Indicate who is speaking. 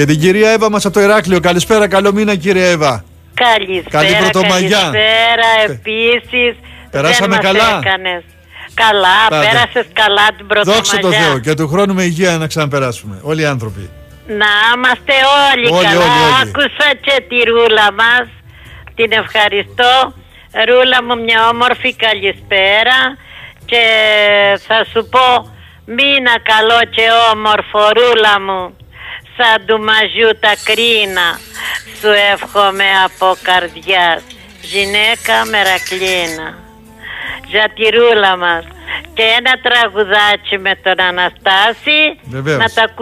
Speaker 1: Και την κυρία Εύα μας από το Ηράκλειο. Καλησπέρα, καλό μήνα κυρία Εύα.
Speaker 2: Καλησπέρα,
Speaker 1: Καλή Πρωτομαγιά.
Speaker 2: καλησπέρα επίσης.
Speaker 1: Περάσαμε
Speaker 2: δεν μας
Speaker 1: καλά.
Speaker 2: έκανες. Καλά, πέρασες καλά την Πρωτομαγιά.
Speaker 1: Δόξα τω Θεώ και του χρόνου με υγεία να ξαναπεράσουμε. Όλοι οι άνθρωποι.
Speaker 2: Να είμαστε όλοι καλά.
Speaker 1: όλοι.
Speaker 2: Άκουσα και τη Ρούλα μας. Την ευχαριστώ. Ρούλα μου, μια όμορφη καλησπέρα. Και θα σου πω, μήνα καλό και όμορφο, Ρούλα μου. Σαν του μαζιού τα κρίνα. Σου εύχομαι από καρδιάς. Γυναίκα Μερακλίνα. Για τη Ρούλα μας. Και ένα τραγουδάκι με τον Αναστάση.
Speaker 1: Βεβαίως.
Speaker 2: Να τα